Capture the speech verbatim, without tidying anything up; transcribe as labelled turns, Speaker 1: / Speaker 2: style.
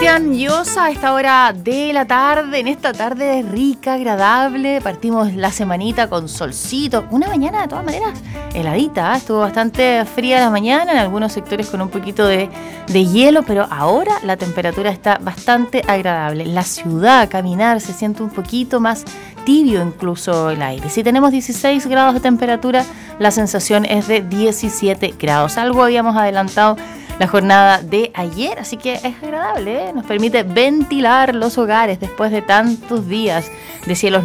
Speaker 1: Cristian Llosa a esta hora de la tarde, en esta tarde rica, agradable. Partimos la semanita con solcito, una mañana de todas maneras heladita, ¿eh? Estuvo bastante fría la mañana, en algunos sectores con un poquito de, de hielo, pero ahora la temperatura está bastante agradable. La ciudad, caminar, se siente un poquito más tibio incluso el aire. Si tenemos dieciséis grados de temperatura, la sensación es de diecisiete grados. Algo habíamos adelantado la jornada de ayer, así que es agradable, ¿eh? Nos permite ventilar los hogares después de tantos días de cielos